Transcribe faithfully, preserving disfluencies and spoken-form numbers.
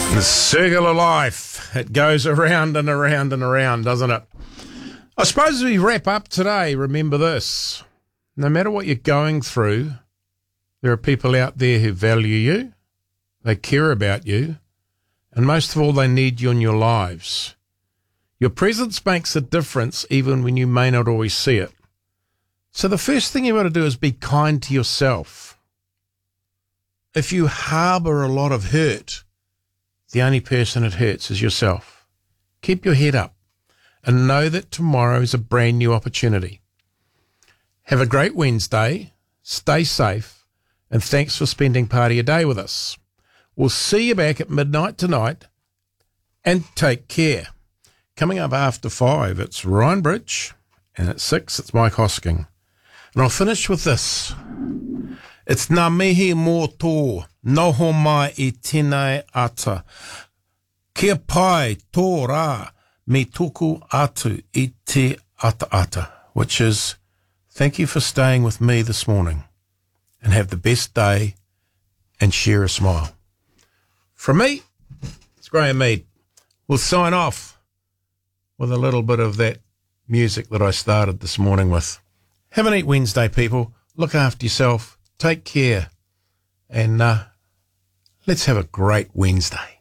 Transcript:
The circle of life, it goes around and around and around, doesn't it? I suppose as we wrap up today, remember this. No matter what you're going through, there are people out there who value you, they care about you, and most of all, they need you in your lives. Your presence makes a difference even when you may not always see it. So the first thing you've got to do is be kind to yourself. If you harbour a lot of hurt, the only person it hurts is yourself. Keep your head up and know that tomorrow is a brand new opportunity. Have a great Wednesday, stay safe, and thanks for spending part of your day with us. We'll see you back at midnight tonight, and take care. Coming up after five, it's Ryan Bridge, and at six, it's Mike Hosking. And I'll finish with this. It's Ngā mihi mō tō, noho mai I tēnei ata. Kia pai tō rā, me tuku atu I te ata ata, which is, thank you for staying with me this morning, and have the best day, and share a smile. From me, it's Graham Mead. We'll sign off with a little bit of that music that I started this morning with. Have a neat Wednesday, people. Look after yourself. Take care. And uh, let's have a great Wednesday.